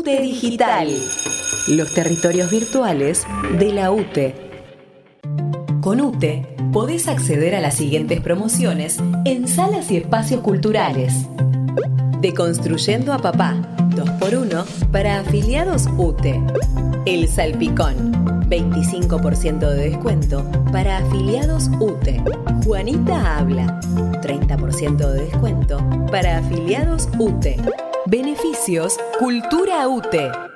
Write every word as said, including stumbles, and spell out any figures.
UTE Digital, los territorios virtuales de la UTE. Con UTE podés acceder a las siguientes promociones en salas y espacios culturales. Deconstruyendo a Papá, dos por uno para afiliados UTE. El Salpicón, veinticinco por ciento de descuento para afiliados UTE. Juanita Habla, treinta por ciento de descuento para afiliados UTE. Beneficios Cultura UTE.